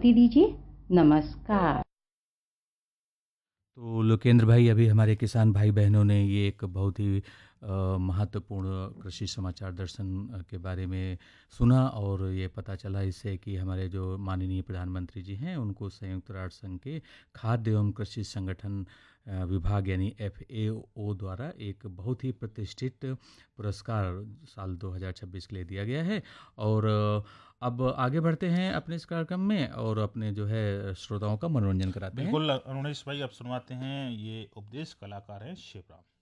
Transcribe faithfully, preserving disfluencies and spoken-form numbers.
अनुमति दीजिए। नमस्कार। तो लोकेंद्र भाई, अभी हमारे किसान भाई बहनों ने ये एक बहुत ही अ, महत्वपूर्ण कृषि समाचार दर्शन अ, के बारे में सुना, और ये पता चला इससे कि हमारे जो माननीय प्रधानमंत्री जी हैं उनको संयुक्त राष्ट्र संघ के खाद्य एवं कृषि संगठन अ, विभाग यानी एफ ए ओ द्वारा एक बहुत ही प्रतिष्ठित पुरस्कार साल दो हज़ार छब्बीस के लिए दिया गया है। और अ, अब आगे बढ़ते हैं अपने इस कार्यक्रम में और अपने जो है श्रोताओं का मनोरंजन कराते हैं। बिल्कुल अरुणेश भाई, अब सुनवाते हैं, ये उपदेश कलाकार हैं शिवराम।